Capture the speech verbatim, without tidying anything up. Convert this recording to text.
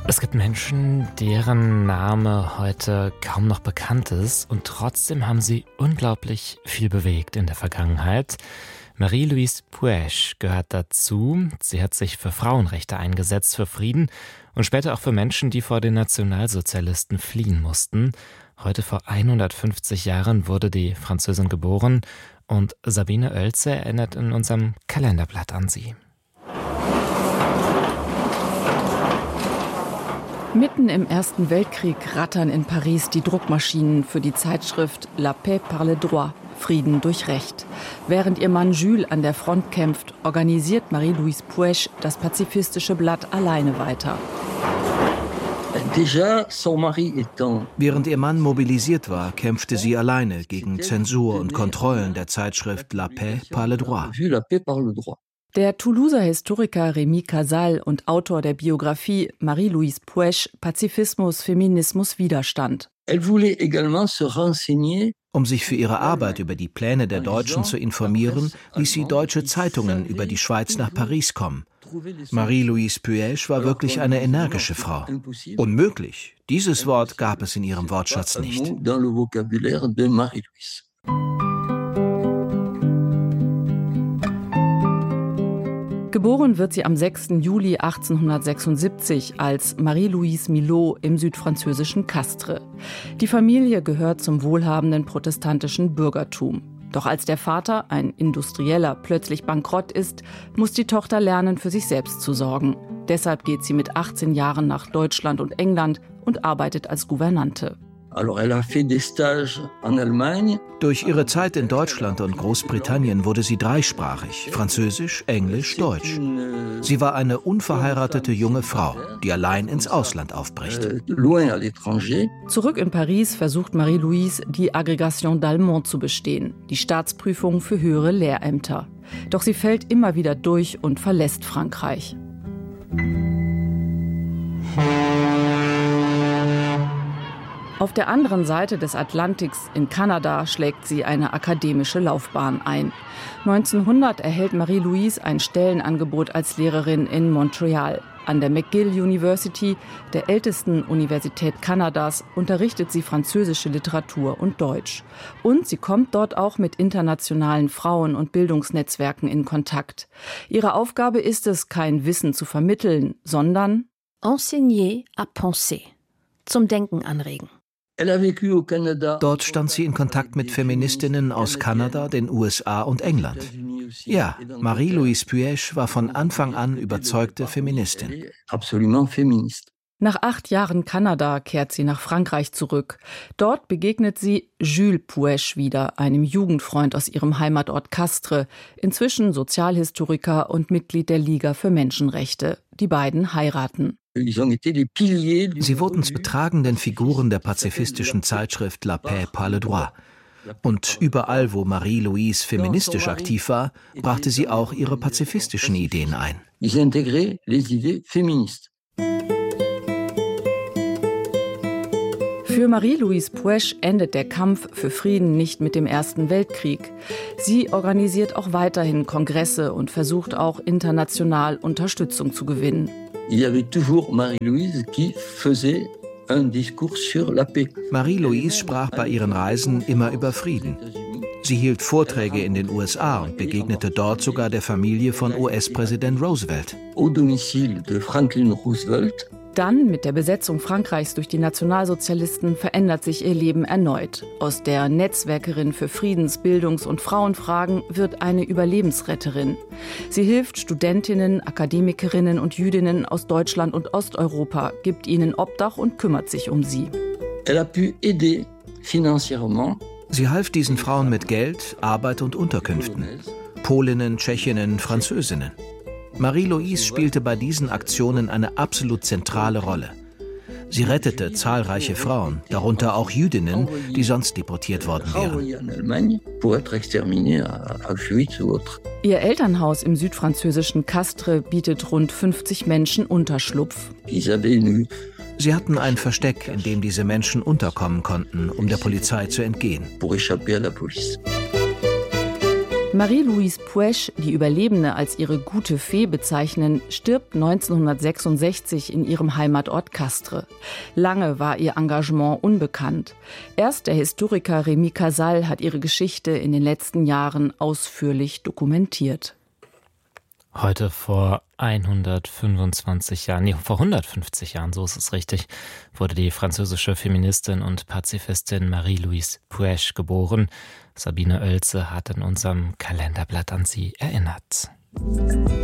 Es gibt Menschen, deren Name heute kaum noch bekannt ist und trotzdem haben sie unglaublich viel bewegt in der Vergangenheit. Marie-Louise Puech gehört dazu. Sie hat sich für Frauenrechte eingesetzt, für Frieden und später auch für Menschen, die vor den Nationalsozialisten fliehen mussten. Heute vor hundertfünfzig Jahren wurde die Französin geboren und Sabine Oelze erinnert in unserem Kalenderblatt an sie. Mitten im Ersten Weltkrieg rattern in Paris die Druckmaschinen für die Zeitschrift La Paix par le droit, Frieden durch Recht. Während ihr Mann Jules an der Front kämpft, organisiert Marie-Louise Puech das pazifistische Blatt alleine weiter. Während ihr Mann mobilisiert war, kämpfte sie alleine gegen Zensur und Kontrollen der Zeitschrift La Paix par le droit. Der Toulouser Historiker Rémi Casal und Autor der Biografie Marie-Louise Puech, Pazifismus, Feminismus, Widerstand. Um sich für ihre Arbeit über die Pläne der Deutschen zu informieren, ließ sie deutsche Zeitungen über die Schweiz nach Paris kommen. Marie-Louise Puech war wirklich eine energische Frau. Unmöglich, dieses Wort gab es in ihrem Wortschatz nicht. Geboren wird sie am sechsten Juli achtzehnhundertsechsundsiebzig als Marie-Louise Milot im südfranzösischen Castres. Die Familie gehört zum wohlhabenden protestantischen Bürgertum. Doch als der Vater, ein Industrieller, plötzlich bankrott ist, muss die Tochter lernen, für sich selbst zu sorgen. Deshalb geht sie mit achtzehn Jahren nach Deutschland und England und arbeitet als Gouvernante. Durch ihre Zeit in Deutschland und Großbritannien wurde sie dreisprachig, Französisch, Englisch, Deutsch. Sie war eine unverheiratete junge Frau, die allein ins Ausland aufbricht. Zurück in Paris versucht Marie-Louise, die Agrégation d'Allemand zu bestehen, die Staatsprüfung für höhere Lehrämter. Doch sie fällt immer wieder durch und verlässt Frankreich. Auf der anderen Seite des Atlantiks in Kanada schlägt sie eine akademische Laufbahn ein. neunzehnhundert erhält Marie-Louise ein Stellenangebot als Lehrerin in Montreal. An der McGill University, der ältesten Universität Kanadas, unterrichtet sie französische Literatur und Deutsch. Und sie kommt dort auch mit internationalen Frauen- und Bildungsnetzwerken in Kontakt. Ihre Aufgabe ist es, kein Wissen zu vermitteln, sondern enseigner à penser, zum Denken anregen. Dort stand sie in Kontakt mit Feministinnen aus Kanada, den U S A und England. Ja, Marie-Louise Puech war von Anfang an überzeugte Feministin. Nach acht Jahren Kanada kehrt sie nach Frankreich zurück. Dort begegnet sie Jules Puech wieder, einem Jugendfreund aus ihrem Heimatort Castres, inzwischen Sozialhistoriker und Mitglied der Liga für Menschenrechte. Die beiden heiraten. Sie wurden zu tragenden Figuren der pazifistischen Zeitschrift La Paix par le droit. Und überall, wo Marie-Louise feministisch aktiv war, brachte sie auch ihre pazifistischen Ideen ein. Für Marie-Louise Puech endet der Kampf für Frieden nicht mit dem Ersten Weltkrieg. Sie organisiert auch weiterhin Kongresse und versucht auch international Unterstützung zu gewinnen. Marie-Louise sprach bei ihren Reisen immer über Frieden. Sie hielt Vorträge in den U S A und begegnete dort sogar der Familie von U S-Präsident Roosevelt. Dann, mit der Besetzung Frankreichs durch die Nationalsozialisten, verändert sich ihr Leben erneut. Aus der Netzwerkerin für Friedens-, Bildungs- und Frauenfragen wird eine Überlebensretterin. Sie hilft Studentinnen, Akademikerinnen und Jüdinnen aus Deutschland und Osteuropa, gibt ihnen Obdach und kümmert sich um sie. Sie half diesen Frauen mit Geld, Arbeit und Unterkünften. Polinnen, Tschechinnen, Französinnen. Marie-Louise spielte bei diesen Aktionen eine absolut zentrale Rolle. Sie rettete zahlreiche Frauen, darunter auch Jüdinnen, die sonst deportiert worden wären. Ihr Elternhaus im südfranzösischen Castres bietet rund fünfzig Menschen Unterschlupf. Sie hatten ein Versteck, in dem diese Menschen unterkommen konnten, um der Polizei zu entgehen. Marie-Louise Puech, die Überlebende als ihre gute Fee bezeichnen, stirbt neunzehnhundertsechsundsechzig in ihrem Heimatort Castres. Lange war ihr Engagement unbekannt. Erst der Historiker Rémi Casal hat ihre Geschichte in den letzten Jahren ausführlich dokumentiert. Heute vor hundertfünfundzwanzig Jahren, nee, vor hundertfünfzig Jahren, so ist es richtig, wurde die französische Feministin und Pazifistin Marie-Louise Puech geboren. Sabine Oelze hat in unserem Kalenderblatt an sie erinnert.